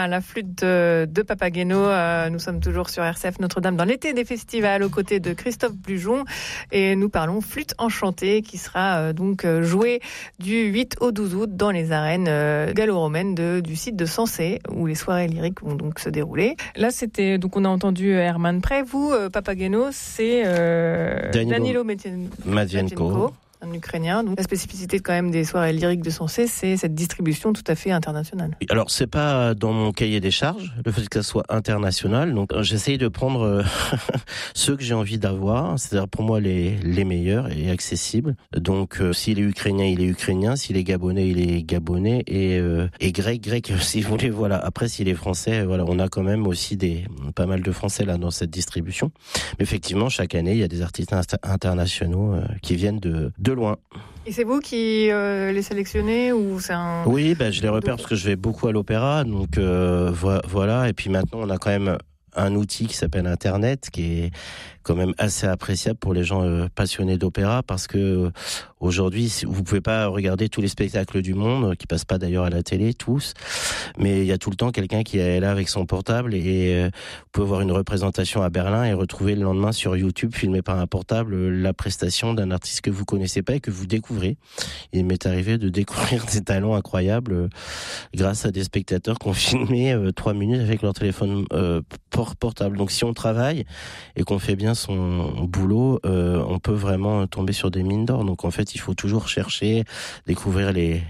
à la flûte de Papageno. Nous sommes toujours sur RCF Notre-Dame dans l'été des festivals aux côtés de Christophe Blujon et nous parlons flûte enchantée qui sera donc jouée du 8 au 12 août dans les arènes gallo-romaines du site de Sensé où les soirées lyriques vont donc se dérouler. Là c'était donc on a entendu Herman Prey. Vous Papageno c'est Danilo Madienko. Un Ukrainien. Donc, la spécificité quand même des soirées lyriques de Sensé, c'est cette distribution tout à fait internationale. Alors, c'est pas dans mon cahier des charges, le fait que ça soit international. Donc, j'essaye de prendre ceux que j'ai envie d'avoir, c'est-à-dire pour moi les meilleurs et accessibles. Donc, s'il est ukrainien, il est ukrainien. S'il est gabonais, il est gabonais. Et grec, si vous voulez, voilà. Après, s'il est français, voilà, on a quand même aussi pas mal de français là dans cette distribution. Mais effectivement, chaque année, il y a des artistes internationaux qui viennent de loin. Et c'est vous qui les sélectionnez ou c'est un... Oui, je les repère parce que je vais beaucoup à l'opéra, donc voilà. Et puis maintenant, on a quand même un outil qui s'appelle Internet, qui est quand même assez appréciable pour les gens passionnés d'opéra, parce que aujourd'hui, vous pouvez pas regarder tous les spectacles du monde, qui passent pas d'ailleurs à la télé, tous, mais il y a tout le temps quelqu'un qui est là avec son portable et vous pouvez voir une représentation à Berlin et retrouver le lendemain sur YouTube, filmé par un portable, la prestation d'un artiste que vous connaissez pas et que vous découvrez. Il m'est arrivé de découvrir des talents incroyables grâce à des spectateurs qui ont filmé 3 minutes avec leur téléphone portable. Donc si on travaille et qu'on fait bien son boulot, on peut vraiment tomber sur des mines d'or. Donc en fait, il faut toujours chercher, découvrir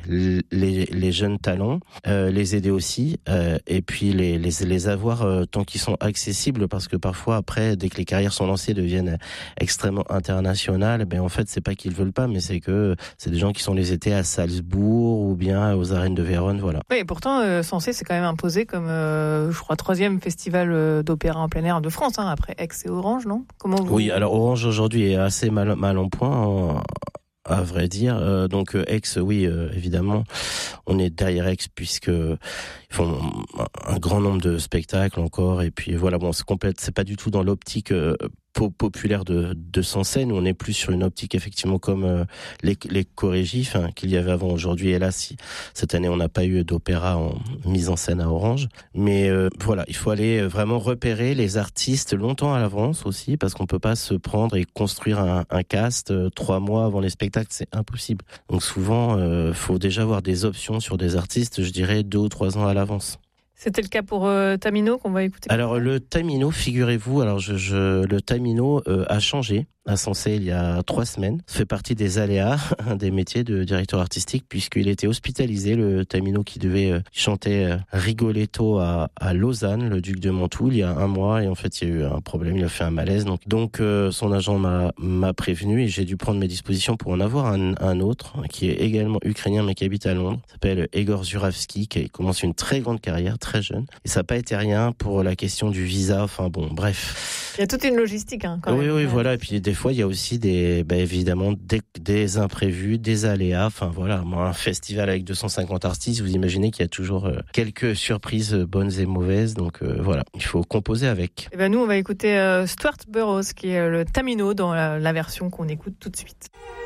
les jeunes talents, les aider aussi, et puis les avoir tant qu'ils sont accessibles, parce que parfois après, dès que les carrières sont lancées, deviennent extrêmement internationales. En fait, c'est pas qu'ils veulent pas, mais c'est que c'est des gens qui sont les étés à Salzbourg ou bien aux arènes de Vérone, voilà. Oui, et pourtant, Sensé c'est quand même imposé comme, je crois, 3e festival d'opéra en plein air de France, après Aix et Orange, non? Oui, alors Orange aujourd'hui est assez mal en point, à vrai dire. Donc Aix, oui, évidemment, on est derrière Aix puisque ils font un grand nombre de spectacles encore. Et puis voilà, c'est pas du tout dans l'optique populaire de Sensé. Nous, on est plus sur une optique effectivement comme les chorégies qu'il y avait avant. Aujourd'hui, hélas, cette année, on n'a pas eu d'opéra en mise en scène à Orange. Mais voilà, il faut aller vraiment repérer les artistes longtemps à l'avance aussi, parce qu'on peut pas se prendre et construire un cast 3 mois avant les spectacles, c'est impossible. Donc souvent, faut déjà avoir des options sur des artistes, je dirais 2 ou 3 ans à l'avance. C'était le cas pour Tamino qu'on va écouter. Alors le Tamino, figurez-vous, le Tamino a changé à Sensé il y a 3 semaines. Ça fait partie des aléas des métiers de directeur artistique, puisqu'il était hospitalisé, le Tamino qui devait chanter Rigoletto à Lausanne, le duc de Mantoue, il y a 1 mois, et en fait il y a eu un problème, il a fait un malaise. Donc son agent m'a prévenu et j'ai dû prendre mes dispositions pour en avoir un autre qui est également ukrainien mais qui habite à Londres. Il s'appelle Egor Zuravski, qui commence une très grande carrière, très jeune. Et ça n'a pas été rien pour la question du visa, bref. Il y a toute une logistique, quand même. Oui, voilà. Et puis des fois, il y a aussi évidemment des imprévus, des aléas. Un festival avec 250 artistes, vous imaginez qu'il y a toujours quelques surprises bonnes et mauvaises. Donc voilà, il faut composer avec. Nous, on va écouter Stuart Burroughs, qui est le Tamino dans la version qu'on écoute tout de suite.